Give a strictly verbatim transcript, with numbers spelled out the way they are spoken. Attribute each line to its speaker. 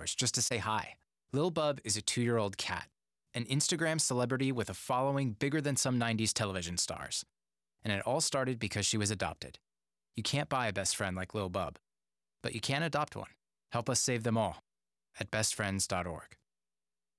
Speaker 1: hours just to say hi. Lil Bub is a two-year-old cat, an Instagram celebrity with a following bigger than some nineties television stars. And it all started because she was adopted. You can't buy a best friend like Lil Bub, but you can adopt one. Help us save them all at best friends dot org.